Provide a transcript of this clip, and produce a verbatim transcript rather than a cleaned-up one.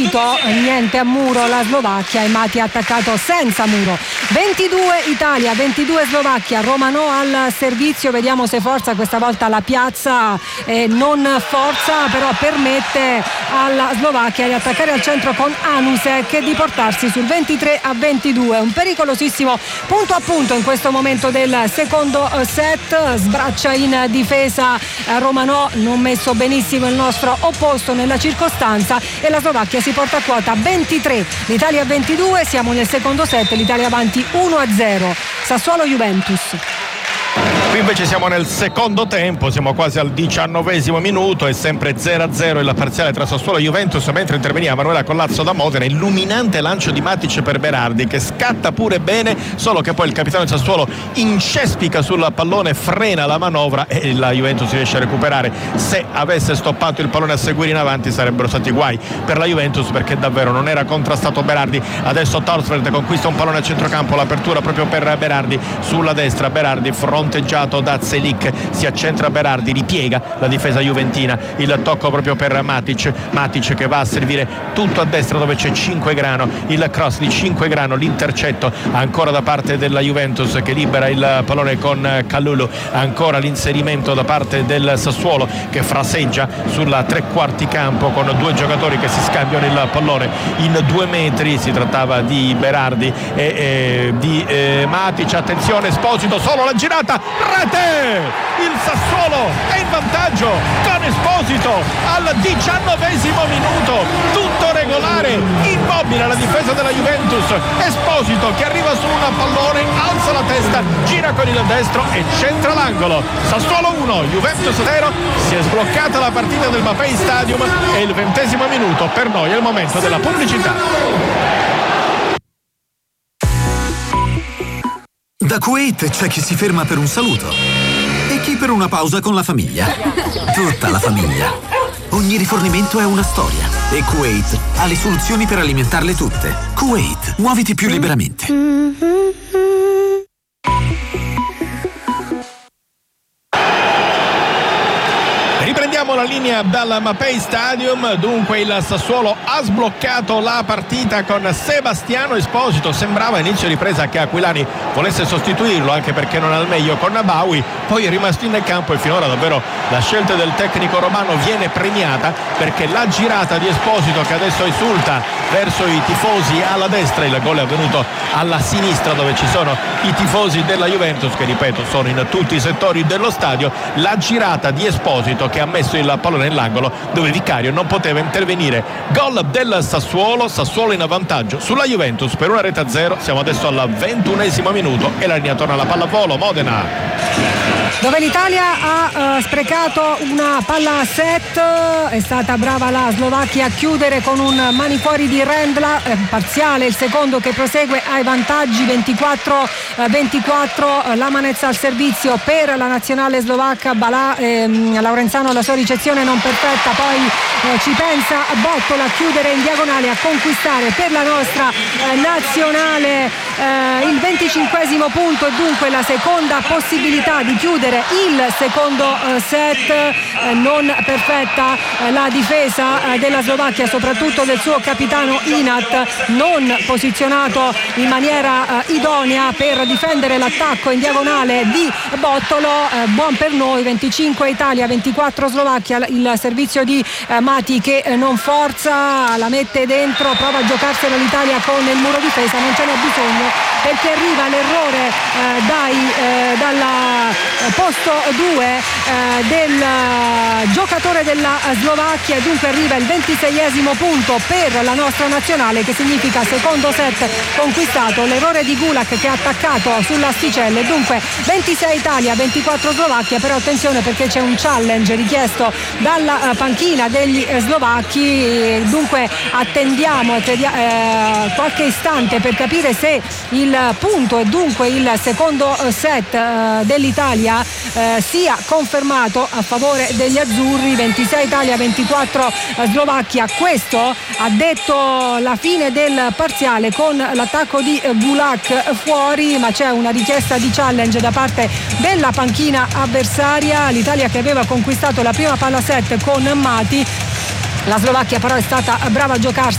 subito niente a muro la Slovacchia e Mati ha attaccato senza muro. ventidue Italia, ventidue Slovacchia. Romano al servizio, vediamo se forza questa volta la piazza, eh, non forza, però permette alla Slovacchia di attaccare al centro con Anusek e di portarsi sul ventitré a ventidue. Un pericolosissimo punto a punto in questo momento del secondo set. Sbraccia in difesa Romano, non messo benissimo il nostro opposto nella circostanza, e la Slovacchia si porta a quota ventitré, l'Italia a ventidue. Siamo nel secondo set, l'Italia avanti uno a zero. Sassuolo Juventus. Qui invece siamo nel secondo tempo, siamo quasi al diciannovesimo minuto, è sempre zero a zero il parziale tra Sassuolo e Juventus, mentre interveniva Manuela Collazzo da Modena. Illuminante lancio di Matic per Berardi, che scatta pure bene, solo che poi il capitano di Sassuolo incespica sul pallone, frena la manovra e la Juventus riesce a recuperare. Se avesse stoppato il pallone a seguire in avanti sarebbero stati guai per la Juventus, perché davvero non era contrastato Berardi. Adesso Torsfeld conquista un pallone a centrocampo, l'apertura proprio per Berardi sulla destra. Berardi fronteggiato da Zelik, si accentra Berardi, ripiega la difesa juventina, il tocco proprio per Matic. Matic che va a servire tutto a destra dove c'è Cinquegrano, il cross di Cinquegrano, l'intercetto ancora da parte della Juventus che libera il pallone con Kalulu. Ancora l'inserimento da parte del Sassuolo che fraseggia sulla tre quarti campo con due giocatori che si scambiano il pallone in due metri. Si trattava di Berardi e, e di eh, Matic. Attenzione, Esposito, solo la girata, rete! Il Sassuolo è in vantaggio con Esposito al diciannovesimo minuto, tutto regolare, immobile la difesa della Juventus. Esposito che arriva su un pallone, alza la testa, gira con il destro e centra l'angolo. Sassuolo uno, Juventus zero. Si è sbloccata la partita del Mapei Stadium e il ventesimo minuto per noi è il momento della pubblicità. Da Kuwait c'è chi si ferma per un saluto e chi per una pausa con la famiglia. Tutta la famiglia. Ogni rifornimento è una storia e Kuwait ha le soluzioni per alimentarle tutte. Kuwait, muoviti più liberamente. Riprendiamo la linea dal Mapei Stadium. Dunque il Sassuolo ha sbloccato la partita con Sebastiano Esposito. Sembrava a inizio ripresa che Aquilani volesse sostituirlo, anche perché non al meglio con Nabawi, poi è rimasto in campo e finora davvero la scelta del tecnico romano viene premiata, perché la girata di Esposito che adesso esulta verso i tifosi alla destra, il gol è avvenuto alla sinistra dove ci sono i tifosi della Juventus che, ripeto, sono in tutti i settori dello stadio. La girata di Esposito che ha messo il pallone nell'angolo dove Vicario non poteva intervenire. Gol del Sassuolo, Sassuolo in vantaggio sulla Juventus per una rete a zero. Siamo adesso al ventunesimo minuto e la linea torna alla pallavolo Modena, dove l'Italia ha uh, sprecato una palla a set. È stata brava la Slovacchia a chiudere con un mani fuori di Rendla, eh, parziale il secondo che prosegue ai vantaggi ventiquattro ventiquattro. La manezza al servizio per la nazionale slovacca. Balà, ehm, Laurenzano la sua ricezione non perfetta, poi eh, ci pensa Bottola a chiudere in diagonale, a conquistare per la nostra eh, nazionale eh, il venticinquesimo punto e dunque la seconda possibilità di chiudere il secondo eh, set. Eh, non perfetta eh, la difesa eh, della Slovacchia, soprattutto del suo capitano Inat, non posizionato in maniera eh, idonea per difendere l'attacco in diagonale di Bottolo. Eh, buon per noi, venticinque Italia, ventiquattro Slovacchia. Il servizio di eh, Mati che eh, non forza, la mette dentro, prova a giocarsela l'Italia con il muro difesa, non ce n'è bisogno perché arriva l'errore eh, dai, eh, dalla eh, posto due eh, del eh, giocatore della Slovacchia e dunque arriva il ventiseiesimo punto per la nostra nazionale, che significa secondo set conquistato. L'errore di Gulak che ha attaccato sull'asticella e dunque ventisei Italia, ventiquattro Slovacchia. Però attenzione perché c'è un challenge richiesto dalla panchina degli slovacchi, dunque attendiamo eh, qualche istante per capire se il punto e dunque il secondo set eh, dell'Italia eh, sia confermato a favore degli azzurri. ventisei Italia, ventiquattro Slovacchia. Questo ha detto la fine del parziale con l'attacco di Gulak fuori, ma c'è una richiesta di challenge da parte della panchina avversaria. L'Italia che aveva conquistato la prima palla set con Mati. La Slovacchia però è stata brava a giocarsi